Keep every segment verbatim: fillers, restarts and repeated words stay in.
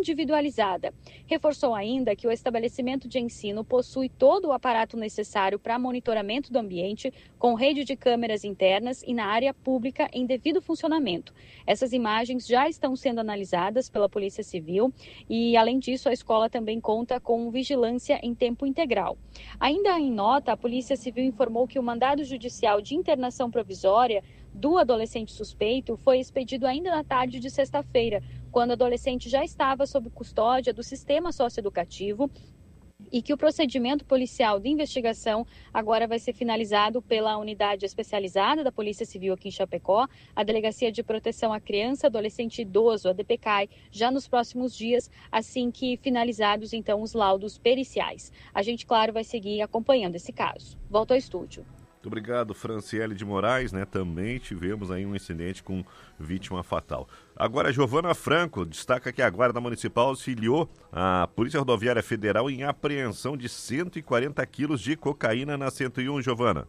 individualizada. Reforçou ainda que o estabelecimento de ensino possui todo o aparato necessário para monitoramento do ambiente, com rede de câmeras internas e na área pública em devido funcionamento. Essas imagens já estão sendo analisadas pela Polícia Civil e, além disso, a escola também conta com vigilância em tempo integral. Ainda em nota, a Polícia Civil informou que o mandado judicial de internação provisória do adolescente suspeito foi expedido ainda na tarde de sexta-feira, quando o adolescente já estava sob custódia do sistema socioeducativo e que o procedimento policial de investigação agora vai ser finalizado pela unidade especializada da Polícia Civil aqui em Chapecó, a Delegacia de Proteção à Criança, Adolescente e Idoso, a DPCAI, já nos próximos dias, assim que finalizados então os laudos periciais. A gente, claro, vai seguir acompanhando esse caso. Volto ao estúdio. Muito obrigado, Franciele de Moraes, né? Também tivemos aí um incidente com vítima fatal. Agora, Giovana Franco destaca que a Guarda Municipal auxiliou a Polícia Rodoviária Federal em apreensão de cento e quarenta quilos de cocaína na cento e um, Giovana.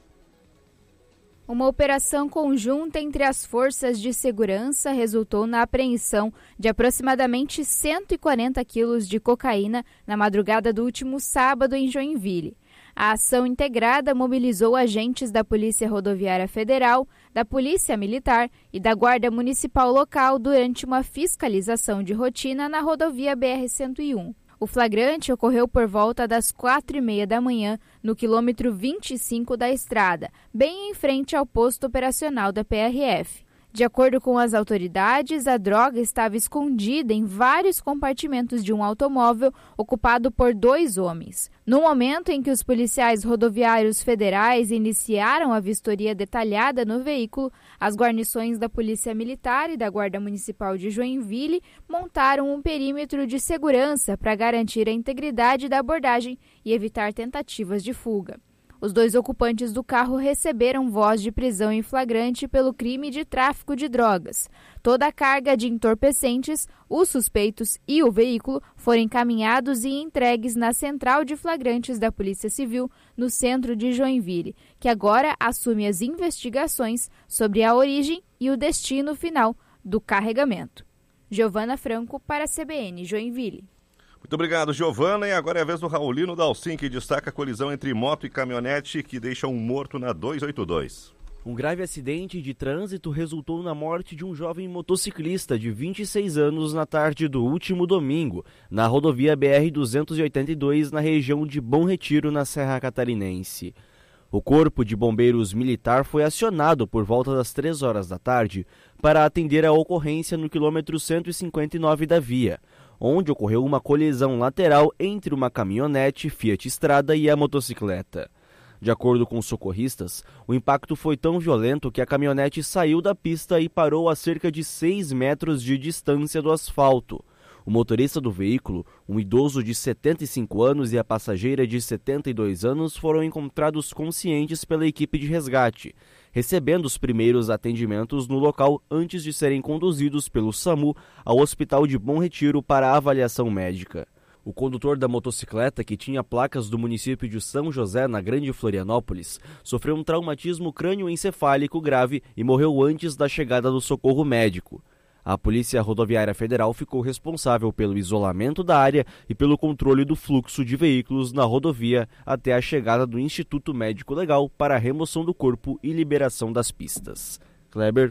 Uma operação conjunta entre as forças de segurança resultou na apreensão de aproximadamente cento e quarenta quilos de cocaína na madrugada do último sábado em Joinville. A ação integrada mobilizou agentes da Polícia Rodoviária Federal, da Polícia Militar e da Guarda Municipal local durante uma fiscalização de rotina na rodovia B R cento e um. O flagrante ocorreu por volta das quatro e meia da manhã, no quilômetro vinte e cinco da estrada, bem em frente ao posto operacional da P R F. De acordo com as autoridades, a droga estava escondida em vários compartimentos de um automóvel ocupado por dois homens. No momento em que os policiais rodoviários federais iniciaram a vistoria detalhada no veículo, as guarnições da Polícia Militar e da Guarda Municipal de Joinville montaram um perímetro de segurança para garantir a integridade da abordagem e evitar tentativas de fuga. Os dois ocupantes do carro receberam voz de prisão em flagrante pelo crime de tráfico de drogas. Toda a carga de entorpecentes, os suspeitos e o veículo foram encaminhados e entregues na Central de Flagrantes da Polícia Civil, no centro de Joinville, que agora assume as investigações sobre a origem e o destino final do carregamento. Giovana Franco para a C B N Joinville. Muito obrigado, Giovana. E agora é a vez do Raulino Dalcin, que destaca a colisão entre moto e caminhonete que deixa um morto na duzentos e oitenta e dois. Um grave acidente de trânsito resultou na morte de um jovem motociclista de vinte e seis anos na tarde do último domingo, na rodovia B R duzentos e oitenta e dois, na região de Bom Retiro, na Serra Catarinense. O Corpo de Bombeiros Militar foi acionado por volta das três horas da tarde para atender a ocorrência no quilômetro cento e cinquenta e nove da via, onde ocorreu uma colisão lateral entre uma caminhonete Fiat Strada e a motocicleta. De acordo com os socorristas, o impacto foi tão violento que a caminhonete saiu da pista e parou a cerca de seis metros de distância do asfalto. O motorista do veículo, um idoso de setenta e cinco anos, e a passageira de setenta e dois anos foram encontrados conscientes pela equipe de resgate, recebendo os primeiros atendimentos no local antes de serem conduzidos pelo SAMU ao Hospital de Bom Retiro para avaliação médica. O condutor da motocicleta, que tinha placas do município de São José, na Grande Florianópolis, sofreu um traumatismo crânioencefálico grave e morreu antes da chegada do socorro médico. A Polícia Rodoviária Federal ficou responsável pelo isolamento da área e pelo controle do fluxo de veículos na rodovia até a chegada do Instituto Médico Legal para a remoção do corpo e liberação das pistas. Kleber.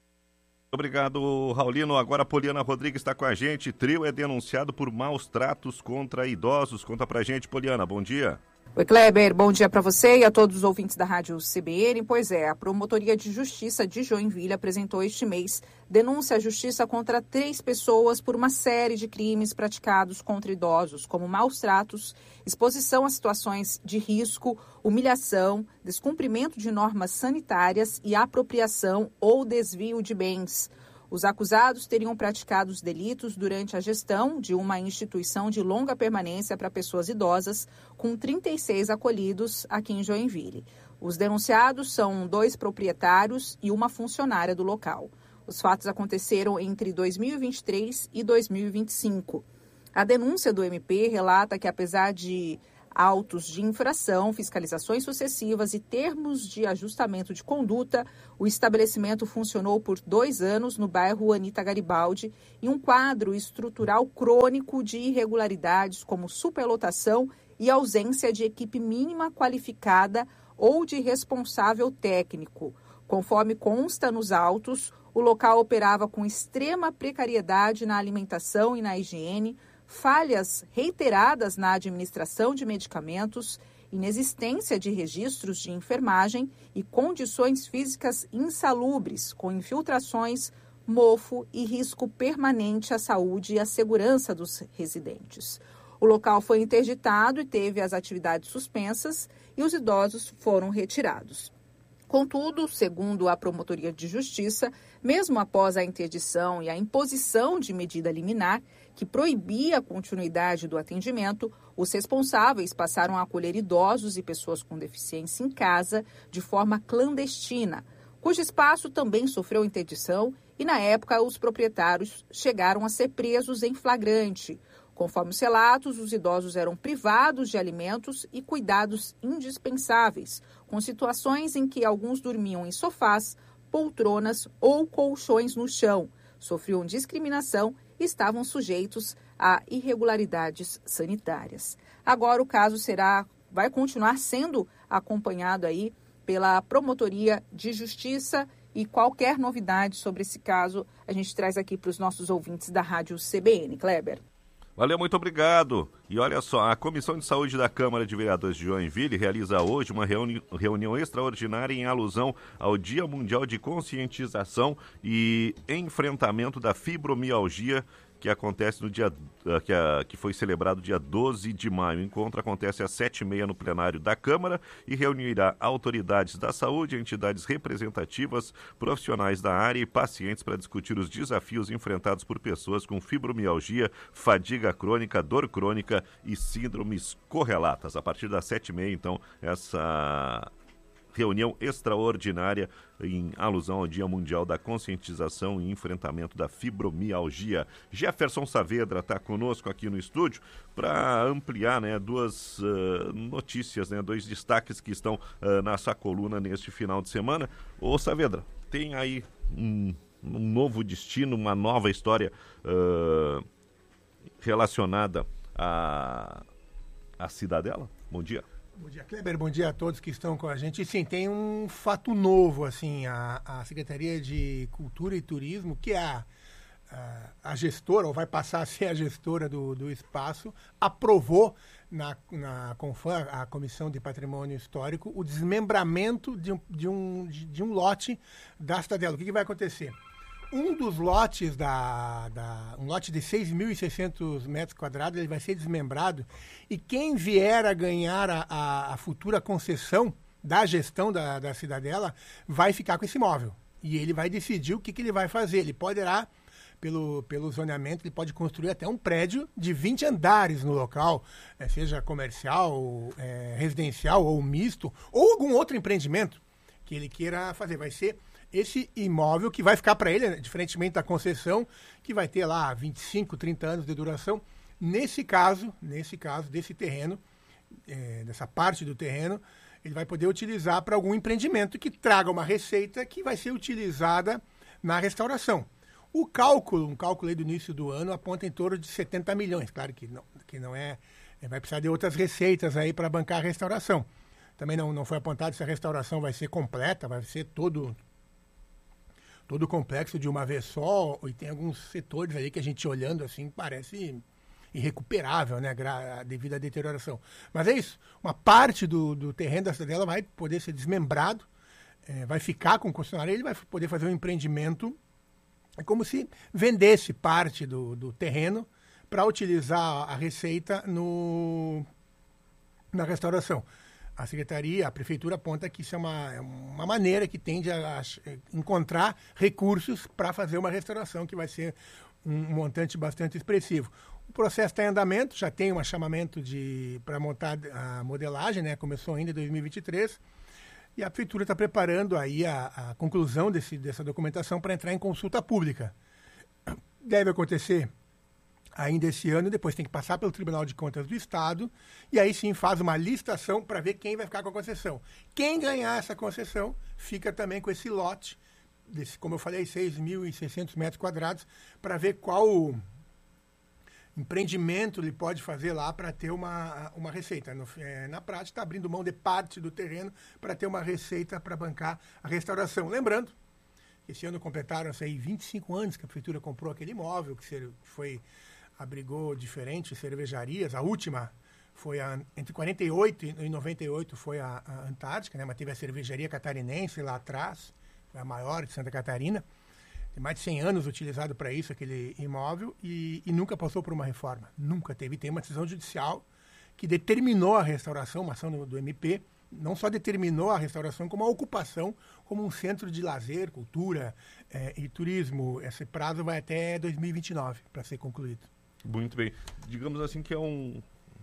Obrigado, Raulino. Agora a Poliana Rodrigues está com a gente. Trio é denunciado por maus tratos contra idosos. Conta pra gente, Poliana. Bom dia. Oi, Kleber, bom dia para você e a todos os ouvintes da Rádio C B N. Pois é, a Promotoria de Justiça de Joinville apresentou este mês denúncia à Justiça contra três pessoas por uma série de crimes praticados contra idosos, como maus tratos, exposição a situações de risco, humilhação, descumprimento de normas sanitárias e apropriação ou desvio de bens. Os acusados teriam praticado os delitos durante a gestão de uma instituição de longa permanência para pessoas idosas, com trinta e seis acolhidos aqui em Joinville. Os denunciados são dois proprietários e uma funcionária do local. Os fatos aconteceram entre dois mil e vinte e três e dois mil e vinte e cinco. A denúncia do M P relata que, apesar de autos de infração, fiscalizações sucessivas e termos de ajustamento de conduta, o estabelecimento funcionou por dois anos no bairro Anita Garibaldi em um quadro estrutural crônico de irregularidades como superlotação e ausência de equipe mínima qualificada ou de responsável técnico. Conforme consta nos autos, o local operava com extrema precariedade na alimentação e na higiene, falhas reiteradas na administração de medicamentos, inexistência de registros de enfermagem e condições físicas insalubres, com infiltrações, mofo e risco permanente à saúde e à segurança dos residentes. O local foi interditado e teve as atividades suspensas e os idosos foram retirados. Contudo, segundo a Promotoria de Justiça, mesmo após a interdição e a imposição de medida liminar que proibia a continuidade do atendimento, os responsáveis passaram a acolher idosos e pessoas com deficiência em casa de forma clandestina, cujo espaço também sofreu interdição e, na época, os proprietários chegaram a ser presos em flagrante. Conforme os relatos, os idosos eram privados de alimentos e cuidados indispensáveis, com situações em que alguns dormiam em sofás, poltronas ou colchões no chão, sofriam discriminação e estavam sujeitos a irregularidades sanitárias. Agora o caso será, vai continuar sendo acompanhado aí pela Promotoria de Justiça e qualquer novidade sobre esse caso a gente traz aqui para os nossos ouvintes da Rádio C B N. Kleber. Valeu, muito obrigado. E olha só, a Comissão de Saúde da Câmara de Vereadores de Joinville realiza hoje uma reuni- reunião extraordinária em alusão ao Dia Mundial de Conscientização e Enfrentamento da Fibromialgia, que acontece no dia que, a, que foi celebrado dia doze de maio. O encontro acontece às sete e meia no plenário da Câmara e reunirá autoridades da saúde, entidades representativas, profissionais da área e pacientes para discutir os desafios enfrentados por pessoas com fibromialgia, fadiga crônica, dor crônica e síndromes correlatas. A partir das sete e meia, então, essa reunião extraordinária em alusão ao Dia Mundial da Conscientização e Enfrentamento da Fibromialgia. Jefferson Saavedra está conosco aqui no estúdio para ampliar, né, duas uh, notícias, né, dois destaques que estão uh, na sua coluna neste final de semana. Ô Saavedra, tem aí um, um novo destino, uma nova história uh, relacionada à, à Cidadela? Bom dia. Bom dia, Kleber. Bom dia a todos que estão com a gente. E sim, tem um fato novo, assim, a, a Secretaria de Cultura e Turismo, que é a, a, a gestora, ou vai passar a ser a gestora do, do espaço, aprovou na, na Confam, a Comissão de Patrimônio Histórico, o desmembramento de um, de um, de, de um lote da Cidadela. O que, que vai acontecer? Um dos lotes, da, da, um lote de seis mil e seiscentos metros quadrados, ele vai ser desmembrado e quem vier a ganhar a, a, a futura concessão da gestão da, da Cidadela vai ficar com esse imóvel. E ele vai decidir o que, que ele vai fazer. Ele poderá, pelo, pelo zoneamento, ele pode construir até um prédio de vinte andares no local, é, seja comercial, é, residencial ou misto, ou algum outro empreendimento que ele queira fazer. Vai ser esse imóvel que vai ficar para ele, né, diferentemente da concessão, que vai ter lá vinte e cinco, trinta anos de duração. Nesse caso, nesse caso, desse terreno, é, dessa parte do terreno, ele vai poder utilizar para algum empreendimento que traga uma receita que vai ser utilizada na restauração. O cálculo, um cálculo aí do início do ano, aponta em torno de setenta milhões. Claro que não, que não é, vai precisar de outras receitas aí para bancar a restauração. Também não, não foi apontado se a restauração vai ser completa, vai ser todo... todo o complexo de uma vez só, e tem alguns setores aí que a gente olhando assim parece irrecuperável, né, devido à deterioração. Mas é isso, uma parte do, do terreno da Cidadela vai poder ser desmembrado, é, vai ficar com o concessionário, ele vai poder fazer um empreendimento, é como se vendesse parte do, do terreno para utilizar a receita no, na restauração. A Secretaria, a Prefeitura aponta que isso é uma, uma maneira que tende a, a encontrar recursos para fazer uma restauração, que vai ser um montante bastante expressivo. O processo está em andamento, já tem um chamamento para montar a modelagem, né? Começou ainda em dois mil e vinte e três, e a Prefeitura está preparando aí a, a conclusão desse, dessa documentação para entrar em consulta pública. Deve acontecer ainda esse ano, depois tem que passar pelo Tribunal de Contas do Estado, e aí sim faz uma licitação para ver quem vai ficar com a concessão. Quem ganhar essa concessão fica também com esse lote, desse, como eu falei, seis mil e seiscentos metros quadrados, para ver qual empreendimento ele pode fazer lá para ter uma, uma receita. No, é, na prática, está abrindo mão de parte do terreno para ter uma receita para bancar a restauração. Lembrando, esse ano completaram-se aí vinte e cinco anos que a prefeitura comprou aquele imóvel, que foi... abrigou diferentes cervejarias. A última foi a, entre quarenta e oito e noventa e oito foi a, a Antártica, né? Mas teve a cervejaria catarinense lá atrás, foi a maior de Santa Catarina. Tem mais de cem anos utilizado para isso, aquele imóvel, e, e nunca passou por uma reforma. Nunca teve. Tem uma decisão judicial que determinou a restauração, uma ação do, do M P, não só determinou a restauração, como a ocupação como um centro de lazer, cultura eh, e turismo. Esse prazo vai até dois mil e vinte e nove para ser concluído. Muito bem. Digamos assim que é um,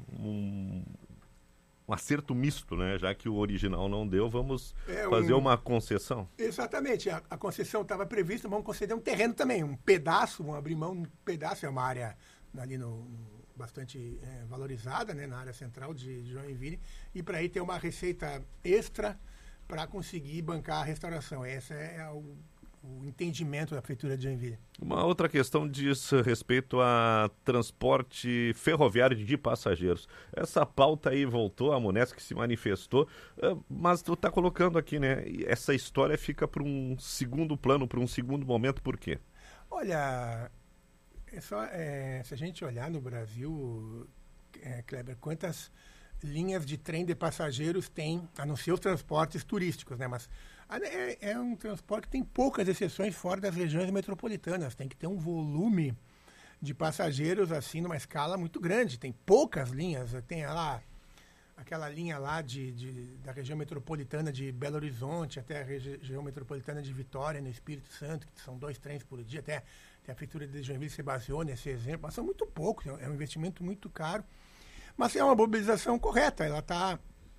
um, um acerto misto, né? Já que o original não deu, vamos é fazer um... uma concessão. Exatamente. A, a concessão estava prevista, vamos conceder um terreno também, um pedaço, vamos abrir mão de um pedaço, é uma área ali no, no bastante é, valorizada, né? Na área central de, de Joinville, e para aí ter uma receita extra para conseguir bancar a restauração. Esse é o o entendimento da Prefeitura de Joinville. Uma outra questão diz respeito a transporte ferroviário de passageiros. Essa pauta aí voltou, a Munesc se manifestou, mas tu está colocando aqui, né? Essa história fica para um segundo plano, para um segundo momento, por quê? Olha, é só, é, se a gente olhar no Brasil, é, Kleber, quantas linhas de trem de passageiros tem, a não ser os transportes turísticos, né? Mas é, é um transporte que tem poucas exceções fora das regiões metropolitanas. Tem que ter um volume de passageiros assim numa escala muito grande. Tem poucas linhas. Tem lá aquela linha lá de, de, da região metropolitana de Belo Horizonte até a regi- região metropolitana de Vitória, no Espírito Santo, que são dois trens por dia. Até, até a Prefeitura de Joinville se baseou nesse exemplo. Mas são muito poucos. É um investimento muito caro. Mas é uma mobilização correta. Ela está...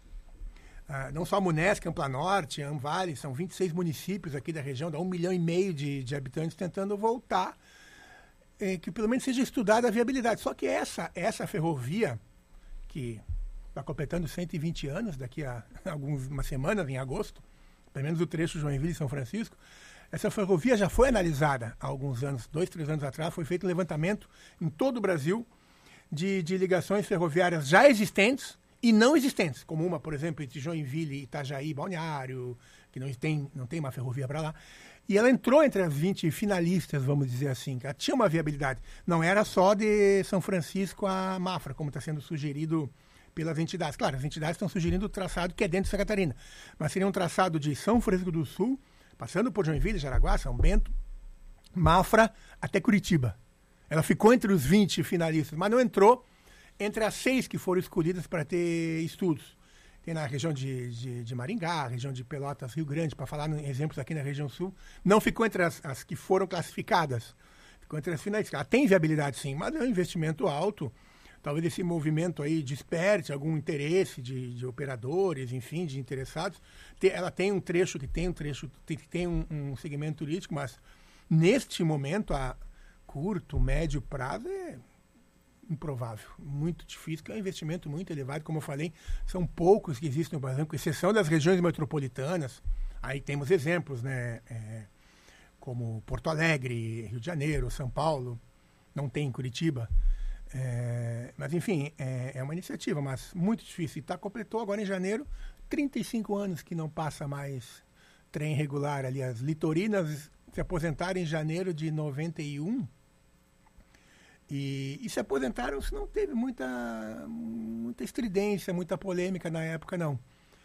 Ah, não só a Munesc, Ampla Norte, Amvale, são vinte e seis municípios aqui da região, dá um milhão e meio de, de habitantes tentando voltar, eh, que pelo menos seja estudada a viabilidade. Só que essa, essa ferrovia, que está completando cento e vinte anos, daqui a algumas semanas, em agosto, pelo menos o trecho Joinville e São Francisco, essa ferrovia já foi analisada há alguns anos, dois, três anos atrás, foi feito um levantamento em todo o Brasil de, de ligações ferroviárias já existentes, e não existentes, como uma, por exemplo, entre Joinville, Itajaí, Balneário, que não tem, não tem uma ferrovia para lá. E ela entrou entre as vinte finalistas, vamos dizer assim. Ela tinha uma viabilidade. Não era só de São Francisco a Mafra, como está sendo sugerido pelas entidades. Claro, as entidades estão sugerindo o traçado que é dentro de Santa Catarina. Mas seria um traçado de São Francisco do Sul, passando por Joinville, Jaraguá, São Bento, Mafra, até Curitiba. Ela ficou entre os vinte finalistas, mas não entrou entre as seis que foram escolhidas para ter estudos. Tem na região de, de, de Maringá, região de Pelotas, Rio Grande, para falar em exemplos aqui na região sul. Não ficou entre as, as que foram classificadas. Ficou entre as finais. Ela tem viabilidade sim, mas é um investimento alto. Talvez esse movimento aí desperte algum interesse de, de operadores, enfim, de interessados. Ela tem um trecho que tem um trecho que tem um, um segmento turístico, mas neste momento, a curto, médio prazo, é improvável, muito difícil, que é um investimento muito elevado, como eu falei, são poucos que existem no Brasil, com exceção das regiões metropolitanas. Aí temos exemplos, né, é, como Porto Alegre, Rio de Janeiro, São Paulo, não tem em Curitiba, é, mas enfim, é, é uma iniciativa, mas muito difícil. E tá, completou agora em janeiro, trinta e cinco anos que não passa mais trem regular ali. As litorinas se aposentaram em janeiro de noventa e um, E, e se aposentaram, se não teve muita, muita estridência, muita polêmica na época, não.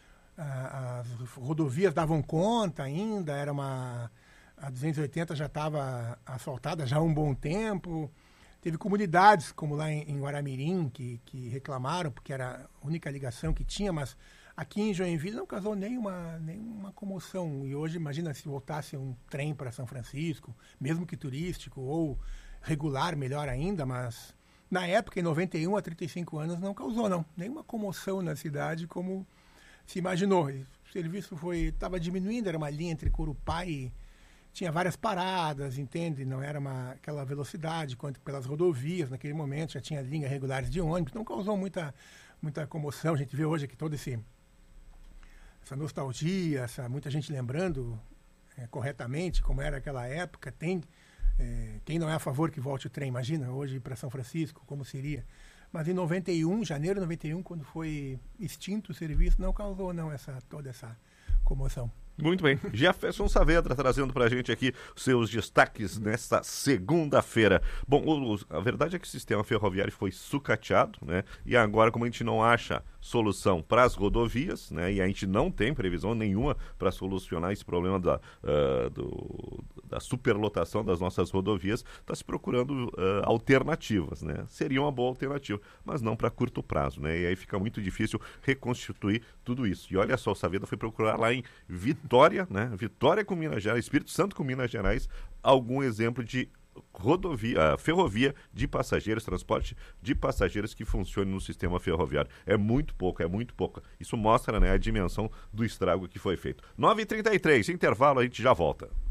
As rodovias davam conta ainda, era uma, a duzentos e oitenta já estava asfaltada já há um bom tempo. Teve comunidades, como lá em, em Guaramirim, que, que reclamaram, porque era a única ligação que tinha, mas aqui em Joinville não causou nenhuma, nenhuma comoção. E hoje, imagina se voltasse um trem para São Francisco, mesmo que turístico, ou regular, melhor ainda, mas na época, em noventa e um a trinta e cinco anos, não causou, não. Nenhuma comoção na cidade como se imaginou. O serviço foi estava diminuindo, era uma linha entre Corupá e tinha várias paradas, entende? Não era uma, aquela velocidade quanto pelas rodovias naquele momento, já tinha linhas regulares de ônibus, não causou muita, muita comoção. A gente vê hoje que toda esse, essa nostalgia, essa, muita gente lembrando é, corretamente como era aquela época. Tem, é, quem não é a favor que volte o trem, imagina, hoje para São Francisco, como seria. Mas em noventa e um, janeiro de noventa e um, quando foi extinto o serviço, não causou não, essa, toda essa comoção. Muito bem. Jefferson Saavedra trazendo pra gente aqui seus destaques nesta segunda-feira. Bom, o, o, a verdade é que o sistema ferroviário foi sucateado, né? E agora, como a gente não acha solução para as rodovias, né? E a gente não tem previsão nenhuma para solucionar esse problema da, uh, do, da superlotação das nossas rodovias, está se procurando uh, alternativas, né? Seria uma boa alternativa, mas não para curto prazo, né? E aí fica muito difícil reconstituir tudo isso. E olha só, o Saavedra foi procurar lá em Vitória, Vitória, né? Vitória com Minas Gerais, Espírito Santo com Minas Gerais, algum exemplo de rodovia, ferrovia de passageiros, transporte de passageiros que funcione no sistema ferroviário. É muito pouco, é muito pouco. Isso mostra, né, a dimensão do estrago que foi feito. nove e trinta e três, intervalo, a gente já volta.